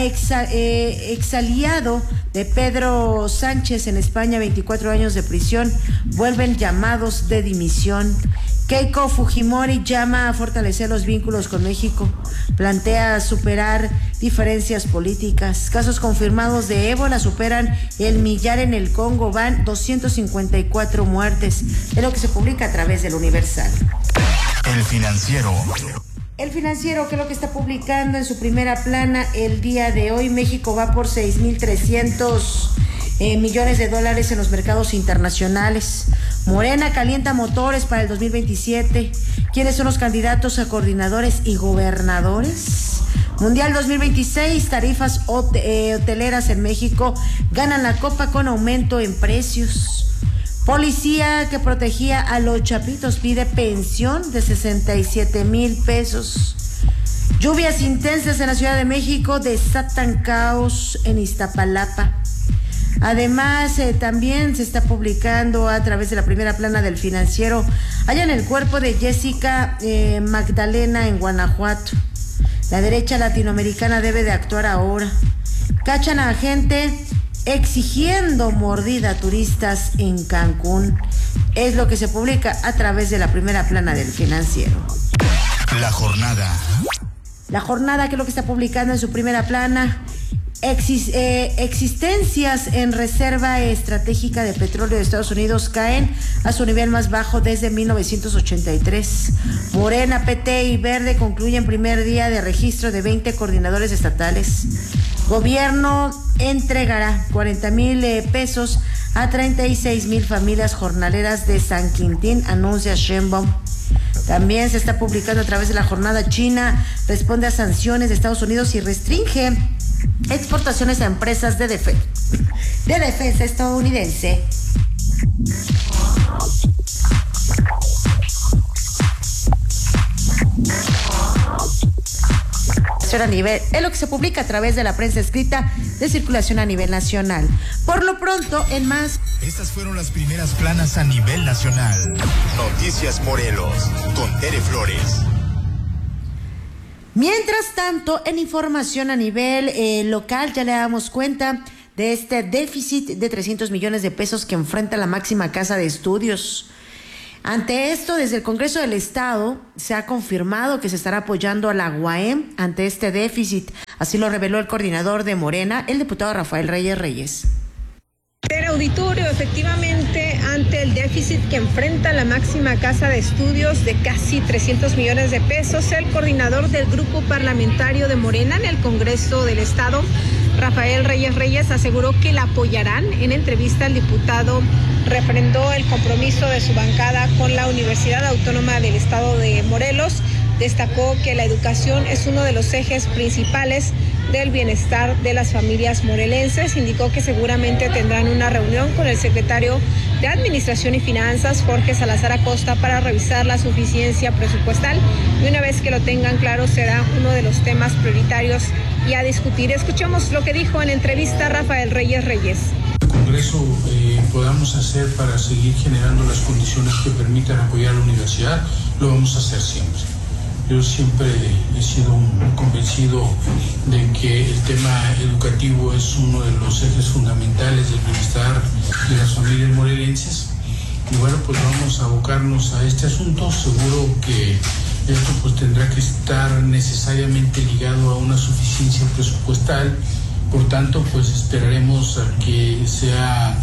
exaliado de Pedro Sánchez en España, 24 años de prisión. Vuelven llamados de dimisión. Keiko Fujimori llama a fortalecer los vínculos con México, plantea superar diferencias políticas. Casos confirmados de ébola superan el 1,000,000 en el Congo, van 254 muertes. Es lo que se publica a través del Universal.
El Financiero.
El Financiero, que es lo que está publicando en su primera plana el día de hoy. México va por 6,300 millones de dólares en los mercados internacionales. Morena calienta motores para el 2027. ¿Quiénes son los candidatos a coordinadores y gobernadores? Mundial 2026, tarifas hoteleras en México ganan la copa con aumento en precios. Policía que protegía a los chapitos pide pensión de 67,000 pesos. Lluvias intensas en la Ciudad de México desatan caos en Iztapalapa. Además, también se está publicando a través de la primera plana del Financiero, hallan el cuerpo de Jessica Magdalena en Guanajuato. La derecha latinoamericana debe de actuar ahora. Cachan a gente exigiendo mordida a turistas en Cancún. Es lo que se publica a través de la primera plana del Financiero.
La jornada.
La jornada, que es lo que está publicando en su primera plana. Existencias en reserva estratégica de petróleo de Estados Unidos caen a su nivel más bajo desde 1983. Morena, PT y Verde concluyen primer día de registro de 20 coordinadores estatales. Gobierno entregará 40,000 pesos a 36,000 familias jornaleras de San Quintín, anuncia Sheinbaum. También se está publicando a través de la jornada. China responde a sanciones de Estados Unidos y restringe exportaciones a empresas de defensa estadounidense. A nivel, es lo que se publica a través de la prensa escrita de circulación a nivel nacional. Por lo pronto, en más.
Estas fueron las primeras planas a nivel nacional. Noticias Morelos, con Tere Flores.
Mientras tanto, en información a nivel local, ya le damos cuenta de este déficit de 300 millones de pesos que enfrenta la máxima casa de estudios. Ante esto, desde el Congreso del Estado se ha confirmado que se estará apoyando a la UAM ante este déficit. Así lo reveló el coordinador de Morena, el diputado Rafael Reyes.
Auditorio, efectivamente, ante el déficit que enfrenta la máxima casa de estudios de casi 300 millones de pesos, el coordinador del grupo parlamentario de Morena en el Congreso del Estado, Rafael Reyes, aseguró que la apoyarán. En entrevista, el diputado refrendó el compromiso de su bancada con la Universidad Autónoma del Estado de Morelos. Destacó que la educación es uno de los ejes principales del bienestar de las familias morelenses. Indicó que seguramente tendrán una reunión con el secretario de Administración y Finanzas, Jorge Salazar Acosta, para revisar la suficiencia presupuestal, y una vez que lo tengan claro será uno de los temas prioritarios y a discutir. Escuchemos lo que dijo en entrevista Rafael Reyes.
El Congreso podamos hacer para seguir generando las condiciones que permitan apoyar a la universidad, lo vamos a hacer siempre. Yo siempre he sido convencido de que el tema educativo es uno de los ejes fundamentales del bienestar de las familias morelenses. Y bueno, pues vamos a abocarnos a este asunto. Seguro que esto pues tendrá que estar necesariamente ligado a una suficiencia presupuestal. Por tanto, pues esperaremos a que sea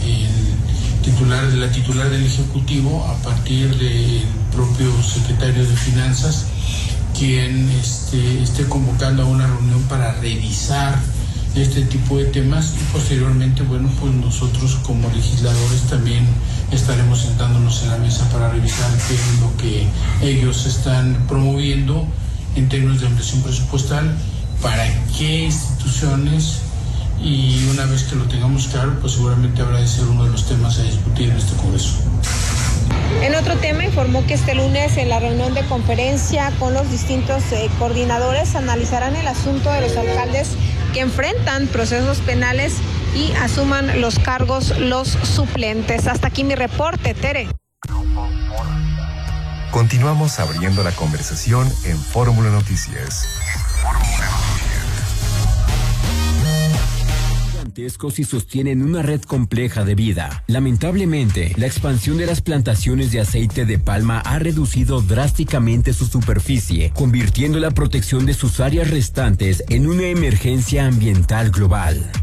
la titular del Ejecutivo, a partir del propio secretario de Finanzas, quien esté convocando a una reunión para revisar este tipo de temas, y posteriormente, bueno, pues nosotros como legisladores también estaremos sentándonos en la mesa para revisar qué es lo que ellos están promoviendo en términos de ampliación presupuestal, para qué instituciones, y una vez que lo tengamos claro, pues seguramente habrá de ser uno de los temas a discutir en este Congreso.
En otro tema, informó que este lunes en la reunión de conferencia con los distintos coordinadores analizarán el asunto de los alcaldes que enfrentan procesos penales y asuman los cargos los suplentes. Hasta aquí mi reporte, Tere.
Continuamos abriendo la conversación en Fórmula Noticias.
Y sostienen una red compleja de vida. Lamentablemente, la expansión de las plantaciones de aceite de palma ha reducido drásticamente su superficie, convirtiendo la protección de sus áreas restantes en una emergencia ambiental global.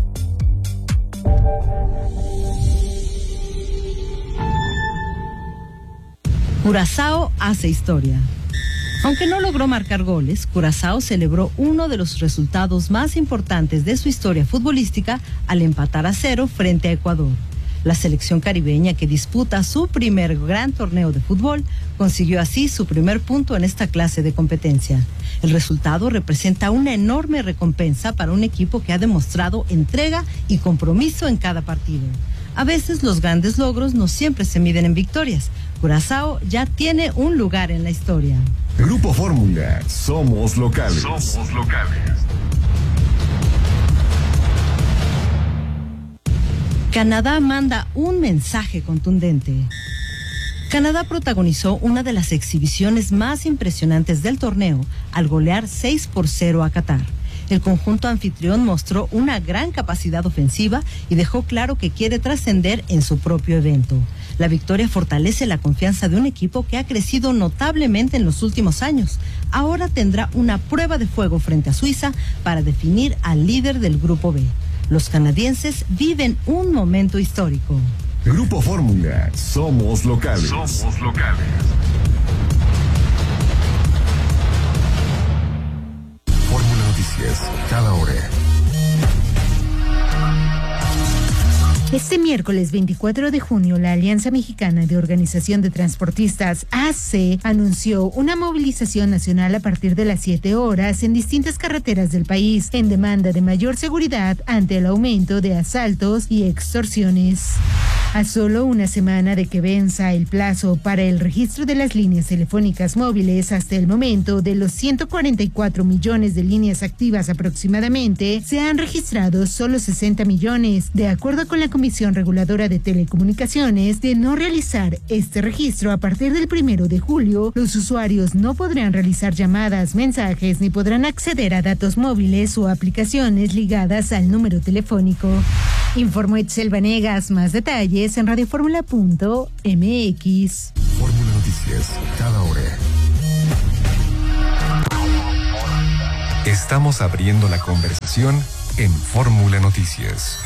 Curazao hace historia. Aunque no logró marcar goles, Curazao celebró uno de los resultados más importantes de su historia futbolística al empatar a 0 frente a Ecuador. La selección caribeña, que disputa su primer gran torneo de fútbol, consiguió así su primer punto en esta clase de competencia. El resultado representa una enorme recompensa para un equipo que ha demostrado entrega y compromiso en cada partido. A veces los grandes logros no siempre se miden en victorias. Curazao ya tiene un lugar en la historia.
Grupo Fórmula, somos locales.
Somos locales.
Canadá manda un mensaje contundente. Canadá protagonizó una de las exhibiciones más impresionantes del torneo al golear 6-0 a Qatar. El conjunto anfitrión mostró una gran capacidad ofensiva y dejó claro que quiere trascender en su propio evento. La victoria fortalece la confianza de un equipo que ha crecido notablemente en los últimos años. Ahora tendrá una prueba de fuego frente a Suiza para definir al líder del Grupo B. Los canadienses viven un momento histórico.
Grupo Fórmula, somos locales. Somos locales. Fórmula Noticias, cada hora.
Este miércoles 24 de junio, la Alianza Mexicana de Organización de Transportistas, AC, anunció una movilización nacional a partir de las 7 horas en distintas carreteras del país, en demanda de mayor seguridad ante el aumento de asaltos y extorsiones. A solo una semana de que venza el plazo para el registro de las líneas telefónicas móviles, hasta el momento de los 144 millones de líneas activas aproximadamente, se han registrado solo 60 millones. De acuerdo con la Comisión Reguladora de Telecomunicaciones, de no realizar este registro a partir del 1 de julio, los usuarios no podrán realizar llamadas, mensajes, ni podrán acceder a datos móviles o aplicaciones ligadas al número telefónico. Informó Itzel Vanegas. Más detalles en radioformula.mx.
Fórmula Noticias, cada hora. Estamos abriendo la conversación en Fórmula Noticias.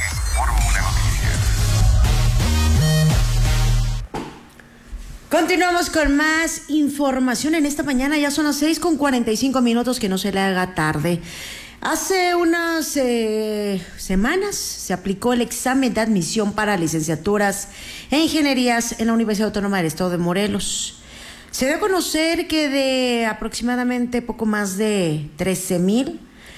Continuamos con más información en esta mañana. Ya son las 6:45, que no se le haga tarde. Hace unas semanas se aplicó el examen de admisión para licenciaturas e ingenierías en la Universidad Autónoma del Estado de Morelos. Se dio a conocer que de aproximadamente poco más de 13,000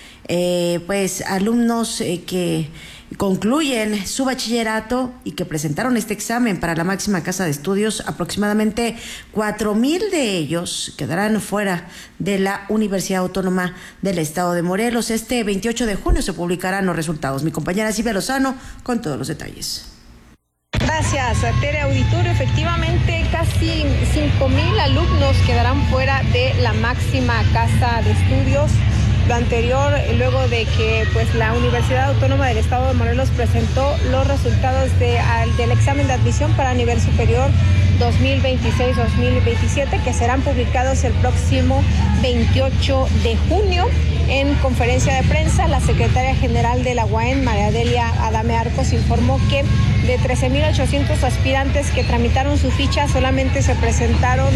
alumnos que concluyen su bachillerato y que presentaron este examen para la máxima casa de estudios, aproximadamente 4,000 de ellos quedarán fuera de la Universidad Autónoma del Estado de Morelos. Este 28 de junio se publicarán los resultados. Mi compañera Silvia Lozano con todos los detalles.
Gracias, Tere Auditorio. Efectivamente, casi 5,000 alumnos quedarán fuera de la máxima casa de estudios. Lo anterior, luego de que la Universidad Autónoma del Estado de Morelos presentó los resultados del examen de admisión para nivel superior 2026-2027, que serán publicados el próximo 28 de junio. En conferencia de prensa, la secretaria general de la UAM, María Delia Adame Arcos, informó que de 13,800 aspirantes que tramitaron su ficha, solamente se presentaron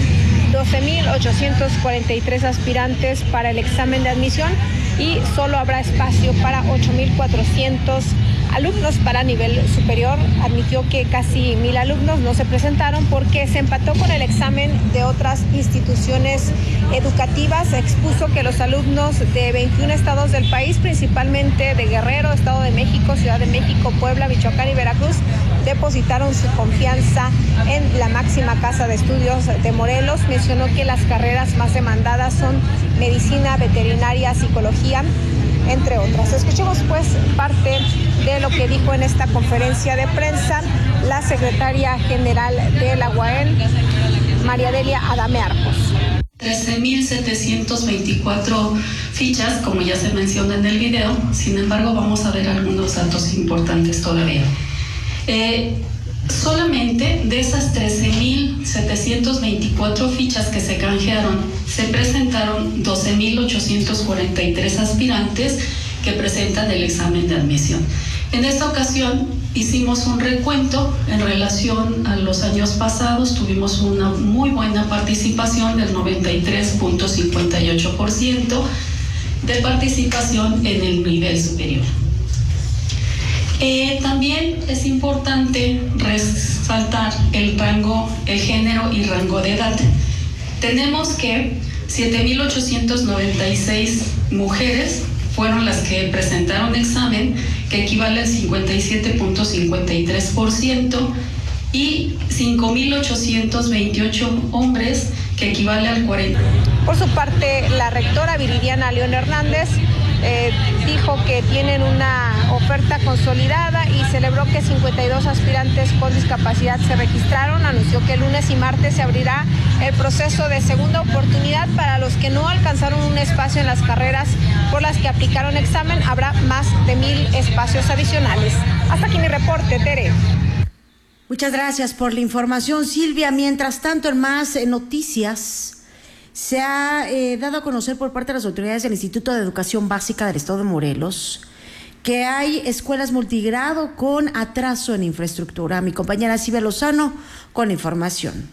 12,843 aspirantes para el examen de admisión y solo habrá espacio para 8,400 alumnos para nivel superior. Admitió que casi 1,000 alumnos no se presentaron porque se empató con el examen de otras instituciones educativas. Expuso que los alumnos de 21 estados del país, principalmente de Guerrero, Estado de México, Ciudad de México, Puebla, Michoacán y Veracruz, depositaron su confianza en la máxima casa de estudios de Morelos. Mencionó que las carreras más demandadas son medicina, veterinaria, psicología, entre otras. Escuchemos parte de lo que dijo en esta conferencia de prensa la secretaria general de la UAM, María Delia Adame Arcos.
13,724 fichas, como ya se menciona en el video. Sin embargo, vamos a ver algunos datos importantes todavía. Solamente de esas 13,724 fichas que se canjearon, se presentaron 12,843 aspirantes que presentan el examen de admisión. En esta ocasión hicimos un recuento en relación a los años pasados. Tuvimos una muy buena participación del 93.58% de participación en el nivel superior. También es importante resaltar el rango, el género y rango de edad. Tenemos que 7,896 mujeres fueron las que presentaron examen, que equivale al 57.53%, y 5,828 hombres, que equivale al 40%.
Por su parte, la rectora Viridiana León Hernández dijo que tienen una oferta consolidada y celebró que 52 aspirantes con discapacidad se registraron. Anunció que el lunes y martes se abrirá el proceso de segunda oportunidad para los que no alcanzaron un espacio en las carreras por las que aplicaron examen. Habrá más de 1,000 espacios adicionales. Hasta aquí mi reporte, Tere.
Muchas gracias por la información, Silvia. Mientras tanto, en más noticias, se ha dado a conocer por parte de las autoridades del Instituto de Educación Básica del Estado de Morelos que hay escuelas multigrado con atraso en infraestructura. Mi compañera Silvia Lozano con información.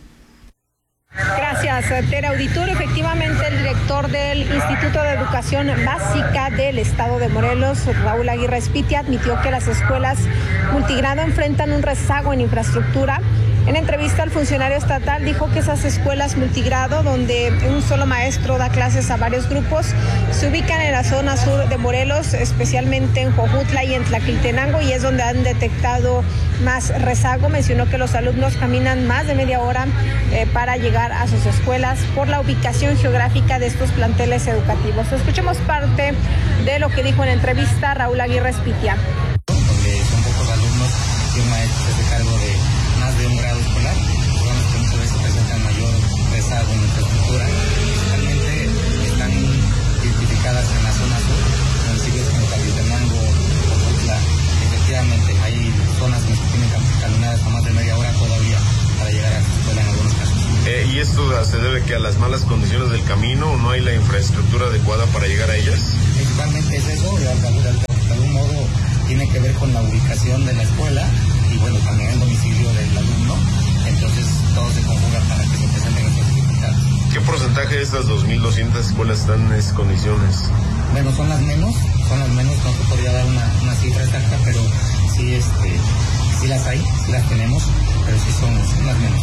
Gracias, Tere Auditorio. Efectivamente, el director del Instituto de Educación Básica del Estado de Morelos, Raúl Aguirre Espitia, admitió que las escuelas multigrado enfrentan un rezago en infraestructura. En entrevista, el funcionario estatal dijo que esas escuelas multigrado, donde un solo maestro da clases a varios grupos, se ubican en la zona sur de Morelos, especialmente en Jojutla y en Tlaquiltenango, y es donde han detectado más rezago. Mencionó que los alumnos caminan más de media hora para llegar a sus escuelas por la ubicación geográfica de estos planteles educativos. Escuchemos parte de lo que dijo en entrevista Raúl Aguirre Espitia.
Donde son pocos alumnos y un maestro se hace cargo de más de un grado escolar, son los que muchas veces presentan mayor rezago en infraestructura. Principalmente están identificadas en la zona sur, municipios como Tlaquiltenango, Jojutla. Efectivamente, hay zonas que tienen caminadas a más de media hora todavía para llegar a la escuela en algunos casos.
¿Y esto se debe que a las malas condiciones del camino o no hay la infraestructura adecuada para llegar a ellas?
Principalmente es eso, de algún modo tiene que ver con la ubicación de la escuela y bueno, también el domicilio del alumno, entonces todo se conjuga para que se presenten esas dificultades.
¿Qué porcentaje de estas 2.200 escuelas están en esas condiciones?
Bueno, son las menos, no te podría dar una cifra exacta, pero sí, sí las hay, sí las tenemos, pero sí son las menos.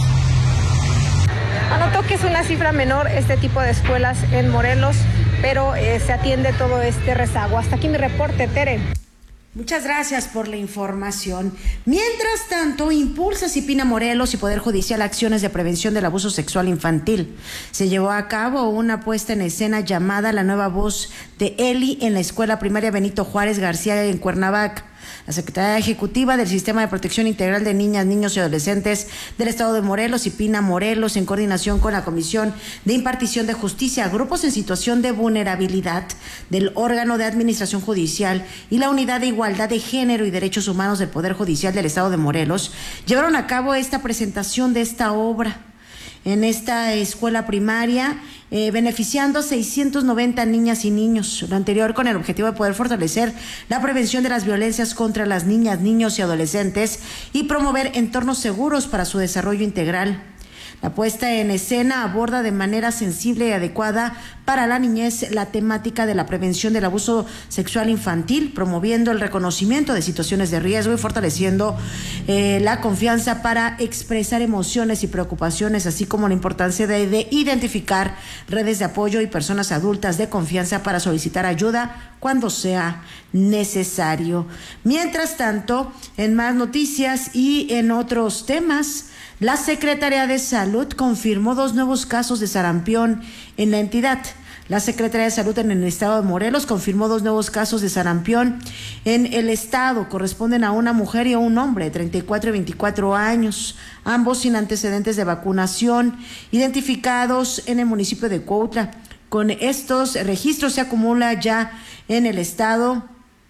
Anotó que es una cifra menor este tipo de escuelas en Morelos, pero se atiende todo este rezago. Hasta aquí mi reporte, Tere.
Muchas gracias por la información. Mientras tanto, impulsa Cipina Morelos y Poder Judicial acciones de prevención del abuso sexual infantil. Se llevó a cabo una puesta en escena llamada La Nueva Voz de Eli en la Escuela Primaria Benito Juárez García en Cuernavaca. La Secretaría Ejecutiva del Sistema de Protección Integral de Niñas, Niños y Adolescentes del Estado de Morelos, Cipina Morelos, en coordinación con la Comisión de Impartición de Justicia a Grupos en Situación de Vulnerabilidad del Órgano de Administración Judicial y la Unidad de Igualdad de Género y Derechos Humanos del Poder Judicial del Estado de Morelos, llevaron a cabo esta presentación de esta obra en esta escuela primaria, beneficiando a 690 niñas y niños. Lo anterior con el objetivo de poder fortalecer la prevención de las violencias contra las niñas, niños y adolescentes y promover entornos seguros para su desarrollo integral. La puesta en escena aborda de manera sensible y adecuada para la niñez la temática de la prevención del abuso sexual infantil, promoviendo el reconocimiento de situaciones de riesgo y fortaleciendo la confianza para expresar emociones y preocupaciones, así como la importancia de identificar redes de apoyo y personas adultas de confianza para solicitar ayuda cuando sea necesario. Mientras tanto, en más noticias y en otros temas, la Secretaría de Salud confirmó 2 nuevos casos de sarampión en la entidad. La Secretaría de Salud en el estado de Morelos confirmó 2 nuevos casos de sarampión en el estado. Corresponden a una mujer y a un hombre de 34 y 24 años, ambos sin antecedentes de vacunación, identificados en el municipio de Cuautla. Con estos registros se acumula ya en el estado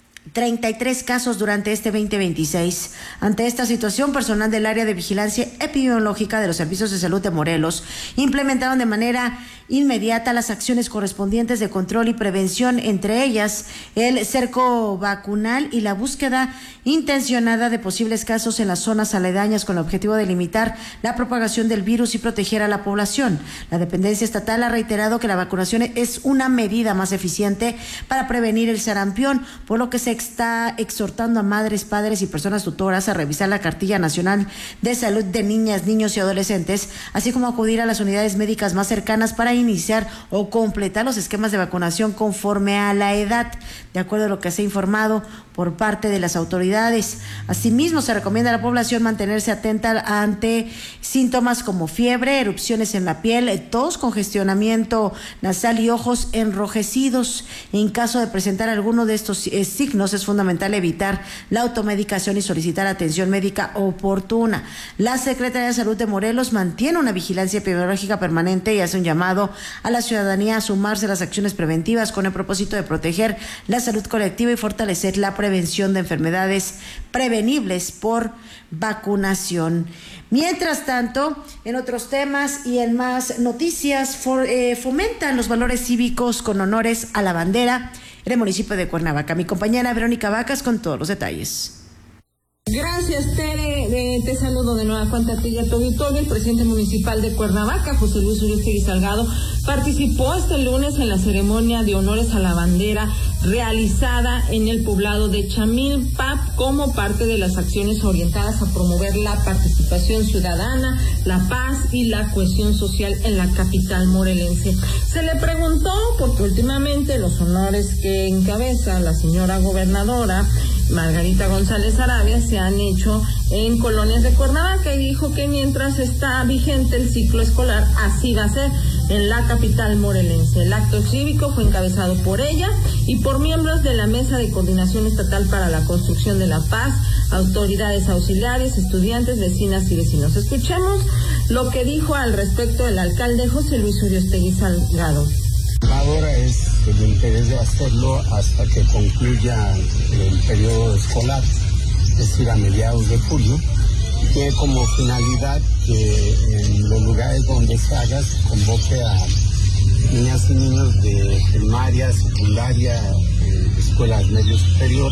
33 casos durante este 2026. Ante esta situación, personal del área de vigilancia epidemiológica de los servicios de salud de Morelos implementaron de manera inmediata las acciones correspondientes de control y prevención, entre ellas el cerco vacunal y la búsqueda intencionada de posibles casos en las zonas aledañas con el objetivo de limitar la propagación del virus y proteger a la población. La dependencia estatal ha reiterado que la vacunación es una medida más eficiente para prevenir el sarampión, por lo que se está exhortando a madres, padres y personas tutoras a revisar la cartilla nacional de salud de niñas, niños y adolescentes, así como acudir a las unidades médicas más cercanas para iniciar o completar los esquemas de vacunación conforme a la edad. de acuerdo a lo que se ha informado por parte de las autoridades. Asimismo, se recomienda a la población mantenerse atenta ante síntomas como fiebre, erupciones en la piel, tos, congestionamiento nasal y ojos enrojecidos. En caso de presentar alguno de estos signos, es fundamental evitar la automedicación y solicitar atención médica oportuna. La Secretaría de Salud de Morelos mantiene una vigilancia epidemiológica permanente y hace un llamado a la ciudadanía a sumarse a las acciones preventivas con el propósito de proteger la salud colectiva y fortalecer la prevención de enfermedades prevenibles por vacunación. Mientras tanto, en otros temas y en más noticias, fomentan los valores cívicos con honores a la bandera en el municipio de Cuernavaca. Mi compañera Verónica Vacas con todos los detalles.
Gracias, Tere. Te saludo de nueva cuenta a ti y a tu auditorio. El presidente municipal de Cuernavaca, José Luis Uriostegui Salgado, participó este lunes en la ceremonia de honores a la bandera realizada en el poblado de Chamilpap como parte de las acciones orientadas a promover la participación ciudadana, la paz y la cohesión social en la capital morelense. Se le preguntó porque últimamente los honores que encabeza la señora gobernadora Margarita González Arabia se han hecho en colonias de Cuernavaca y dijo que mientras está vigente el ciclo escolar, así va a ser en la capital morelense. El acto cívico fue encabezado por ella y por miembros de la Mesa de Coordinación Estatal para la Construcción de la Paz, autoridades auxiliares, estudiantes, vecinas y vecinos. Escuchemos lo que dijo al respecto el alcalde José Luis Uriostegui Salgado.
Ahora es el interés de hacerlo hasta que concluya el periodo escolar, es decir, a mediados de julio. Tiene como finalidad que en los lugares donde se haga se convoque a niñas y niños de primaria, secundaria, escuelas medio superior.